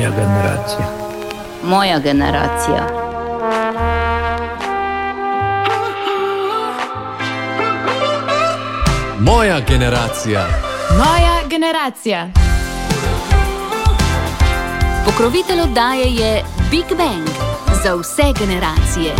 Moja generacija. Moja generacija. Moja generacija. Moja generacija. Pokrovitelj oddaje je Big Bang za vse generacije.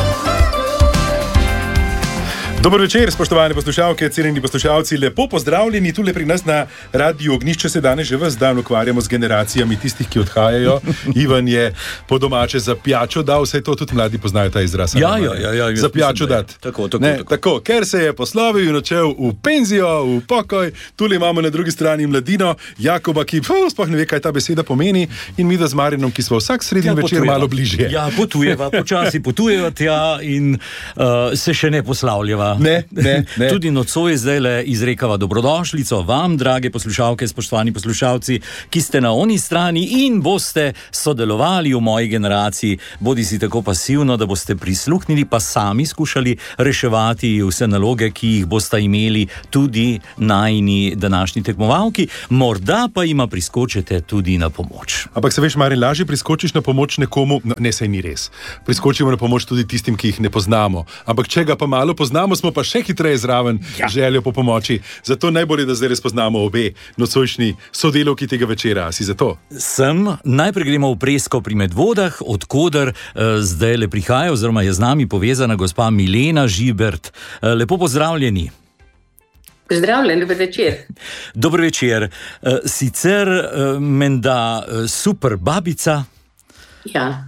Dober večer, spoštovane poslušalke, cenjeni poslušalci, lepo pozdravljeni tule pri nas na Radiu Ognjišče. Se danes že ves dan ukvarjamo z generacijami tistih, ki odhajajo. Ivan je po domače za pijačo dal, vse to tudi mladi poznajo ta izraz. Ja, za pijačo dati. Tako, ker se je poslovil in odšel v penzijo, v pokoj. Tule imamo na drugi strani mladino Jakoba, ki sploh ne ve, kaj ta beseda pomeni, in mi da z Marinom, ki smo vsak sredin večer malo bližje. Ja, počasi potujeva tja in se še ne poslavljava. Ne. Tudi nocoj zdaj izrekava dobrodošlico vam, drage poslušalke, spoštovani poslušalci, ki ste na oni strani in boste sodelovali v moji generaciji, bodi si tako pasivno, da boste prisluhnili, pa sami skušali reševati vse naloge, ki jih boste imeli tudi najini današnji tekmovalki, morda pa jima priskočite tudi na pomoč. Ampak se veš, Marin, lažje priskočiš na pomoč nekomu, ne, saj ni res. Priskočimo na pomoč tudi tistim, ki jih ne poznamo. Ampak če ga pa malo poznamo, smo pa še hitreje zraven željo po pomoči. Zato najbolje, da zdaj res poznamo obe nocojšnji sodelavki tega večera. Si za to? Sem. Najprej gremo v Presko pri Medvodah, odkoder zdaj le prihaja, oziroma je z nami povezana gospa Milena Žibert. Lepo pozdravljeni. Pozdravljen, dober večer. Dober večer. Sicer menda super babica. Ja.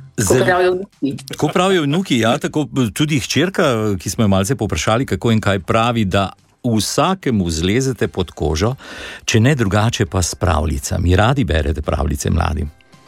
Ko pravijo vnuki, ja, tako tudi hčerka, ki smo jo malce povprašali, kako in kaj pravi, da vsakemu zlezete pod kožo, če ne drugače pa s pravljicami. Radi berete pravljice mladim?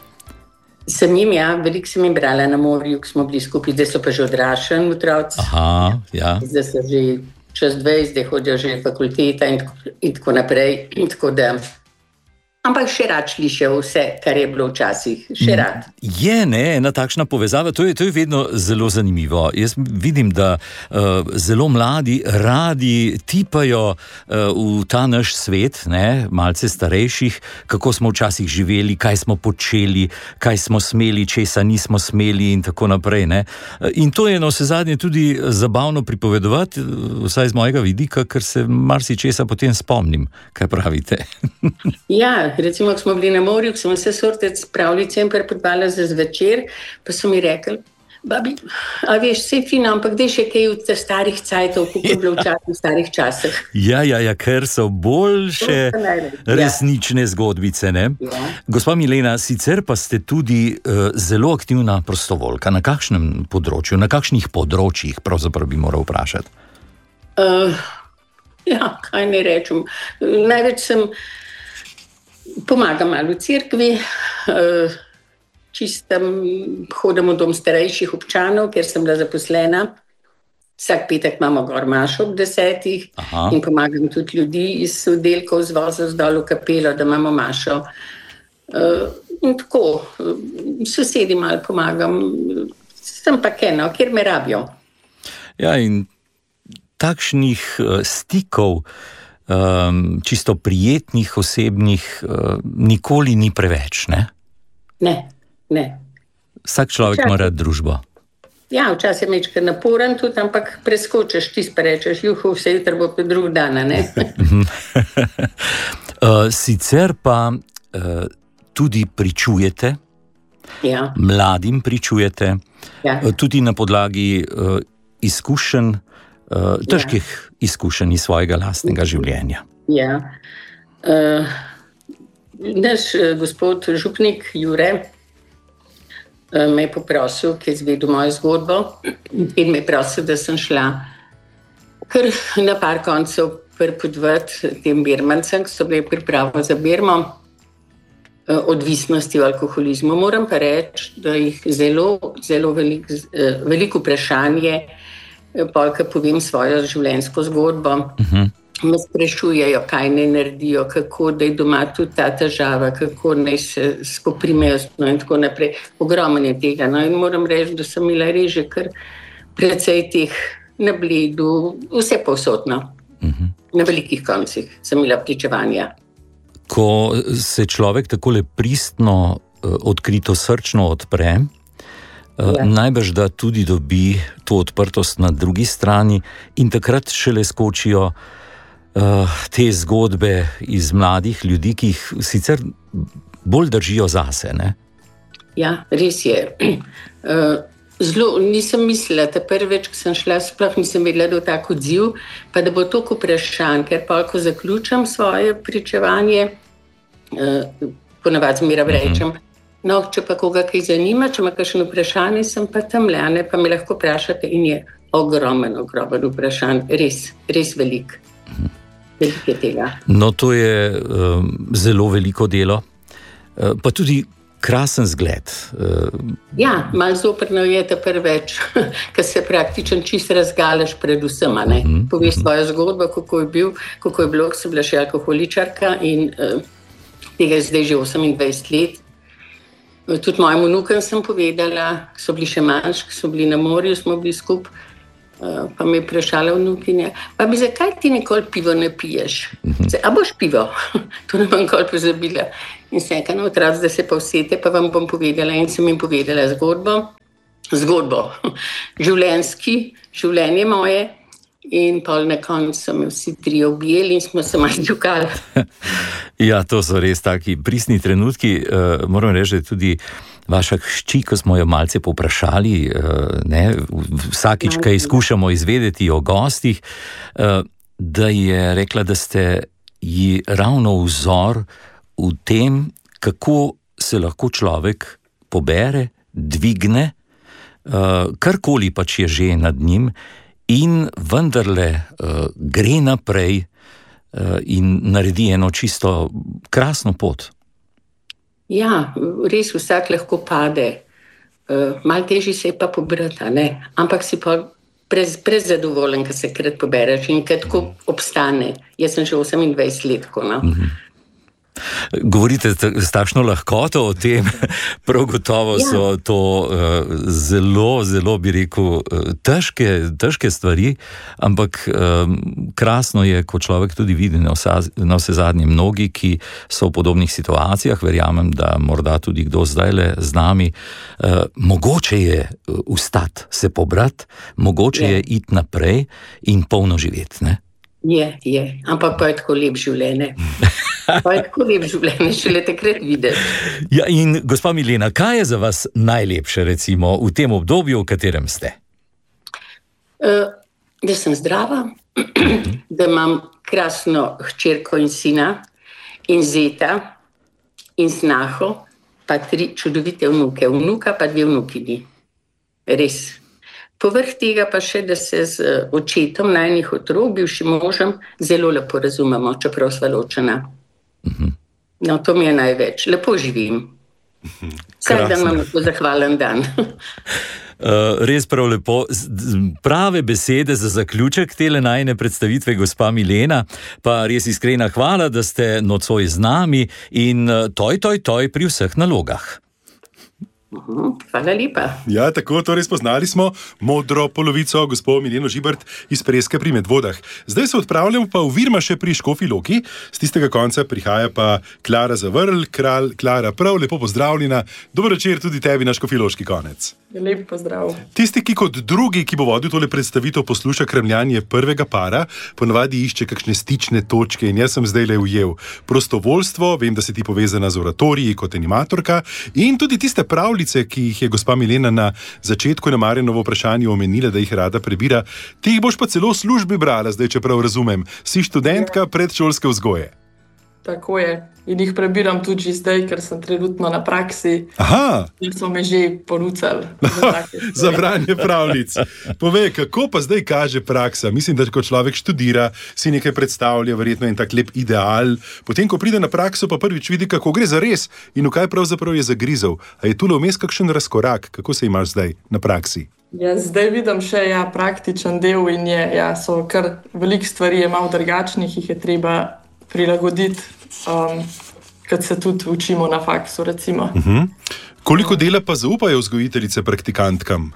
Sem jim, ja, veliko sem jim brala na morju, ko smo bili skupaj, zdaj so pa že odraščeni otroci. Aha, ja. Zdaj so že čez 20, zdaj hodijo že fakulteta in tako naprej, tako da... Ampak še rad slišal vse, kar je bilo včasih. Še rad. Je, ne, ena takšna povezava, to je vedno zelo zanimivo. Jaz vidim, da zelo mladi radi tipajo v ta naš svet, ne, malce starejših, kako smo včasih živeli, kaj smo počeli, kaj smo smeli, česa nismo smeli in tako naprej. Ne. In to je na vsezadnje tudi zabavno pripovedovati, vsaj z mojega vidika, ker se marsičesa potem spomnim. Kaj pravite? Ja, recimo, ko smo bili na morju, ko sem vse sorte pravljice prepodvala za zvečer, pa so mi rekli, babi, a veš, vse fino, ampak daj še kaj v starih cajtov, kako je bilo v starih časih. Ja, ker so boljše resnične zgodbice, ne? Ja. Gospa Milena, sicer pa ste tudi zelo aktivna prostovoljka. Na kakšnem področju, na kakšnih področjih pravzaprav bi moral vprašati? Ja, kaj ne rečem. Največ pomagam malo v cerkvi, čistam, hodim v dom starejših občanov, ker sem bila zaposlena. Vsak petek imamo gor mašo ob 10. Aha. In pomagam tudi ljudi iz oddelkov z voza zdol v kapelo, da imamo mašo. In tako, sosedi malo pomagam, sem pa keno, kjer me rabijo. Ja, in takšnih stikov, čisto prijetnih, osebnih, nikoli ni preveč, ne? Ne. Vsak človek mora družbo. Ja, včasih je mečkar naporen tudi, ampak preskočiš, ti pa rečeš, juhu, vse jutro bo pa drug dan, ne? Sicer pa tudi pričujete, ja. Mladim pričujete, ja. Tudi na podlagi izkušenj, težkih izkušenj iz svojega lastnega življenja. Ja. Naš gospod župnik Jure me je poprosil, ki je izvedel mojo zgodbo, in me je prosil, da sem šla kar na par koncev prepodvati tem birmancem, ki so bili pripravo za Birmo, odvisnosti v alkoholizmu. Moram pa reči, da jih zelo veliko vprašanje, ko povem svojo življenjsko zgodbo, me sprašujejo, kaj naj naredijo, kako da je doma tudi ta težava, kako naj se spoprimejo in tako naprej. Ogromno je tega. No, in moram reči, da sem imela res že kar precej teh na Bledu, vse povsodno. Na velikih koncih sem imela pričevanja. Ko se človek takole pristno odkrito srčno odpre, najbrž da tudi dobi to odprtost na drugi strani in takrat šele skočijo te zgodbe iz mladih ljudi, ki jih sicer bolj držijo zase, ne? Ja, res je. Zelo nisem mislila, da prvič, ko sem šla, sploh nisem vedela, da bo tak odziv, pa da bo toliko vprašanj, ker pa, ko zaključim svoje pričevanje, ponavadi zmeraj rečem, no, če pa koga kaj zanima, če ima kakšno vprašanje, sem pa tam le, pa me lahko vprašate in je ogromen vprašanj, res veliko. Veliko je tega. No, to je zelo veliko delo, pa tudi krasen zgled. Ja, malo zoprno je ta prveč, ker se praktično čist razgaleš predvsem, ne? Poveš svojo zgodbo, kako je bilo, ko sem bila še alkoholičarka in tega je zdaj že 28 let. Tudi mojim vnukom sem povedala, so bili še manjši, so bili na morju, smo bili skupaj. Pa me je vprašala vnukinja, pa mi zakaj ti nikoli pivo ne piješ? A boš pivo? To ne bom nikoli pozabila. In sem rekla, no, otroci, da se pa vsete, pa vam bom povedala. In sem jim povedala zgodbo, življenje moje. In pol na koncu so me vsi tri objeli in smo se malo ljubkali. Ja, to so res taki pristni trenutki. Moram reči, da je tudi vaša hči, ko smo jo malce povprašali, vsakič, kaj skušamo izvedeti o gostih, da je rekla, da ste ji ravno vzor v tem, kako se lahko človek pobere, dvigne, karkoli pač je že nad njim, in vendarle gre naprej in naredi eno čisto krasno pot. Ja, res vsak lahko pade. Malo težje se je pa pobrati, ne? Ampak si pa prezadovoljen, ko se krat pobereš in ko tako obstane. Jaz sem že 28 let, no. Govorite s takšno lahkoto o tem, prav gotovo so to zelo, zelo, bi rekel, težke stvari, ampak krasno je, ko človek tudi vidi na vse zadnje mnogi, ki so v podobnih situacijah, verjamem, da morda tudi kdo zdajle z nami, mogoče je vstati, se pobrati, mogoče je iti naprej in polno živeti, ne? Je, ampak pa je tako lep življenje. Pa je tako lep življenje, šele takrat videti. Ja, in gospa Milena, kaj je za vas najlepše, recimo, v tem obdobju, v katerem ste? Da sem zdrava, da imam krasno hčerko in sina, in zeta, in snaho, pa 3 čudovite vnuke. Vnuka pa 2 vnukini. Res. Povrh tega pa še, da se z očetom najnih otrok, bivšim možem, zelo lepo razumemo, čeprav sva ločena. No, to mi je največ. Lepo živim. Vsak dan imam tako zahvalen dan. Res prav lepo. Prave besede za zaključek tele najine predstavitve, gospa Milena, pa res iskrena hvala, da ste nocoj z nami in toj pri vseh nalogah. Hvala lepa. Ja, tako, torej spoznali smo modro polovico, gospo Mileno Žibert iz Preske pri Medvodah. Zdaj se odpravljamo pa v Virmaše pri Škofji Loki, z tistega konca prihaja pa Klara Zavrl. Klara, prav lepo pozdravljena. Dober večer tudi tebi na škofjeloški konec. Lep pozdrav. Tisti, ki kot drugi, ki bo vodil tole predstavitev, posluša kremljanje prvega para, ponavadi išče kakšne stične točke in jaz sem zdaj le ujel prostovoljstvo, vem, da si ti povezana z oratoriji kot animatorka in tudi tiste pravljice, ki jih je gospa Milena na začetku na Marjanovo vprašanje omenila, da jih rada prebira, ti jih boš pa celo v službi brala, zdaj čeprav razumem. Si študentka predšolske vzgoje. Tako je. In jih prebiram tudi zdaj, ker sem trenutno na praksi. Aha! In so me že porucali. Za branje pravljic. Povej, kako pa zdaj kaže praksa? Mislim, da ko človek študira, si nekaj predstavlja, verjetno en tak lep ideal. Potem, ko pride na prakso, pa prvič vidi, kako gre za res in v kaj pravzaprav je zagrizel. A je tule vmes kakšen razkorak? Kako se imaš zdaj na praksi? Ja, zdaj vidim še praktičen del in so kar veliko stvari je malo drugačnih, jih je treba prilagoditi, kad se tudi učimo na faksu, recimo. Koliko dela pa zaupajo vzgojiteljice praktikantkam?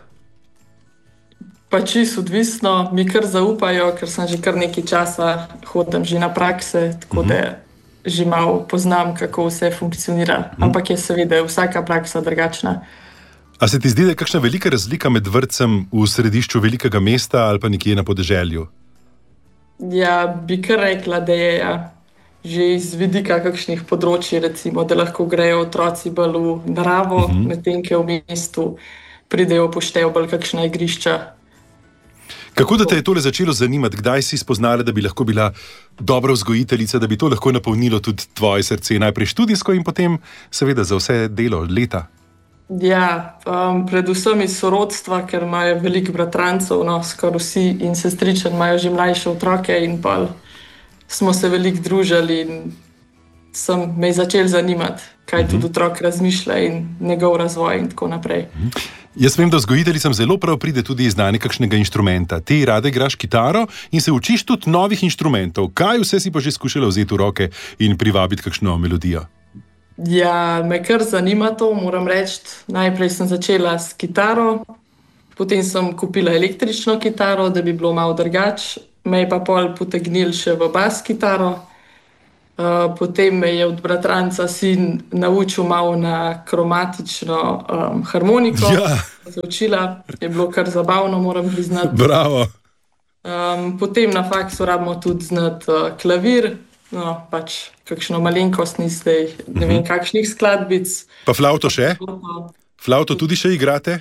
Pa čisto odvisno, mi kar zaupajo, ker sem že kar nekaj časa hodim že na prakse, tako da že malo poznam, kako vse funkcionira. Ampak je seveda vsaka praksa drugačna. A se ti zdi, da je kakšna velika razlika med vrtcem v središču velikega mesta ali pa nekje na podeželju? Ja, bi kar rekla, da je že iz vidika kakšnih področji, recimo, da lahko grejo otroci bolj v naravo, medtem ko v mestu pridejo poštejo bolj kakšna igrišča. Kako da te je tole začelo zanimati? Kdaj si spoznala, da bi lahko bila dobra vzgojiteljica, da bi to lahko napolnilo tudi tvoje srce, najprej študijsko in potem seveda za vse delo, leta? Ja, predvsem iz sorodstva, ker imajo veliko bratrancev, skoraj vsi in sestričen imajo že mlajše otroke in pa smo se veliko družili in me je začel zanimati, kaj tudi otrok razmišlja in njegov razvoj in tako naprej. Jaz vem, da vzgojiteljicam zelo prav pride tudi znanje kakšnega inštrumenta. Ti rada igraš kitaro in se učiš tudi novih inštrumentov. Kaj vse si pa že skušala vzeti v roke in privabiti kakšno melodijo? Ja, me kar zanima to, moram reči. Najprej sem začela s kitaro, potem sem kupila električno kitaro, da bi bilo malo drugače. Me je pa pol potegnil še v bas kitaro. Potem me je od bratranca sin naučil malo na kromatično harmoniko. Ja. Se učila, je bilo kar zabavno, moram priznati. Bravo. Potem na faksu rabimo tudi znati klavir, pač kakšno malenkost ni zdaj, ne vem kakšnih skladbic. Pa flauto še? Flauto tudi še igrate?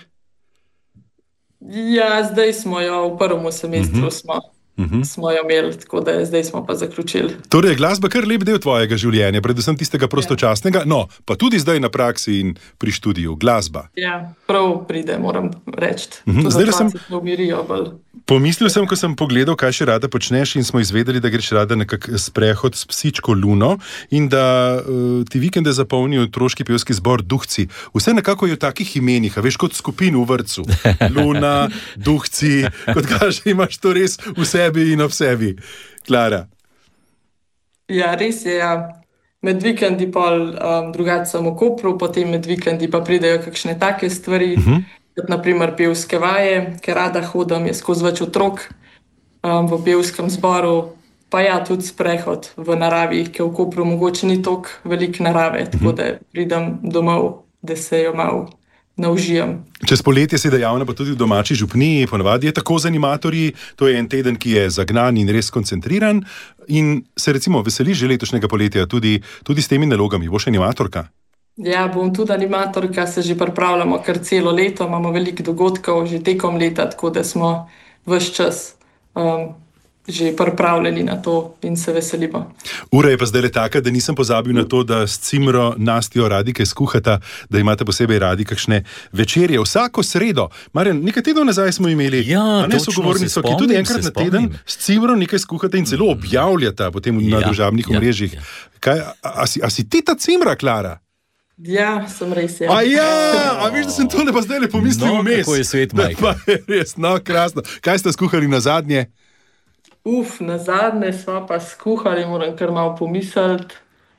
Ja, zdaj smo jo, v prvem semestru smo jo imeli, tako da zdaj smo pa zaključili. Torej je glasba kar lep del tvojega življenja, predvsem tistega prostočasnega, pa tudi zdaj na praksi in pri študiju, glasba. Ja, prav pride, moram reči. Zdaj sem umirijo bolj. Pomislil sem, ko sem pogledal, kaj še rada počneš in smo izvedeli, da greš rada nekak sprehod s psičko Luno in da ti vikende zapolnijo otroški pevski zbor Duhci. Vse nekako je v takih imenih, a veš, kot skupin v vrtcu. Luna, Duhci, kot kaže, imaš to res v sebi in ob sebi. Klara. Ja, res je, ja. Med vikendi pol drugače sem v Kopru, potem med vikendi pa pridejo kakšne take stvari, kot naprimer pevske vaje, ker rada hodim, je skozi več otrok v pevskem zboru, pa ja, tudi sprehod v naravi, ker v Kopru mogoče ni toliko veliko narave, tako da pridem domov, da se jo malo naužijam. Čez poletje si dejavna pa tudi v domači župniji, ponavadi je tako z animatorji, to je en teden, ki je zagnan in res koncentriran in se recimo veseliš že letošnjega poletja tudi s temi nalogami, boš animatorka? Ja, bom tudi animatorka, se že pripravljamo kar celo leto, imamo veliko dogodkov že tekom leta, tako da smo ves čas že pripravljeni na to in se veselimo. Ura je pa zdaj le taka, da nisem pozabil na to, da s Cimro Nastjo radi kaj skuhata, da imate posebej radi kakšne večerje. Vsako sredo, Marjan, nekaj tednov nazaj smo imeli sogovornico, ki tudi enkrat na teden s Cimro nekaj skuhata in celo objavljata potem na družabnih omrežjih. A si ti ta Cimra, Klara? Ja, sem res, ja. A veš, da sem tole pa zdaj le pomislil vmes. Kako je svet, majka. Res, krasno. Kaj ste skuhali na zadnje? Na zadnje smo pa skuhali, moram kar malo pomisliti.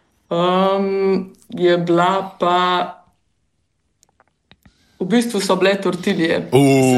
Je bila pa... V bistvu so bile tortilje.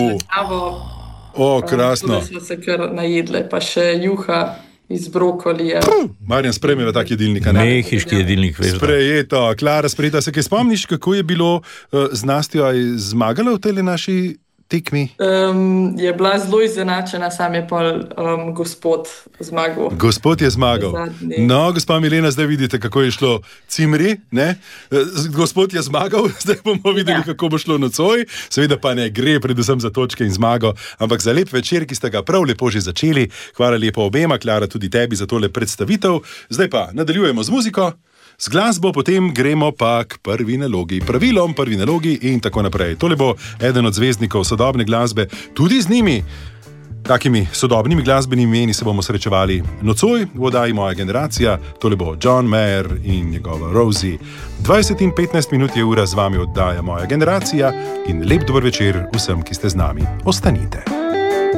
Krasno. Tudi smo se kar najedle, pa še juha iz brokolija. Marjan, sprejmeva tak jedilnik, ne? Mehiški jedilnik, veš. Sprejeto. Klara, sprejeta se, kaj spomniš, kako je bilo z Nastjo, zmagala v tele naši tekmi? Je bila zelo izenačena, sam je pa gospod zmagal. Gospod je zmagal. No, gospa Milena, zdaj vidite, kako je šlo Cimri, ne? Gospod je zmagal, zdaj bomo videli, kako bo šlo nocoj. Seveda pa ne gre predvsem za točke in zmago, ampak za lep večer, ki ste ga prav lepo že začeli. Hvala lepo obema, Klara, tudi tebi za tole predstavitev. Zdaj pa nadaljujemo z muziko. Z glasbo, potem gremo pa k prvi nalogi, pravilom, prvi nalogi in tako naprej. Tole bo eden od zvezdnikov sodobne glasbe, tudi z njimi, takimi sodobnimi glasbenimi imeni se bomo srečevali nocoj v oddaji Moja generacija. Tole bo John Mayer in njegova Rosie. 20 in 15 minut je ura, z vami oddaja Moja generacija in lep dober večer vsem, ki ste z nami. Ostanite.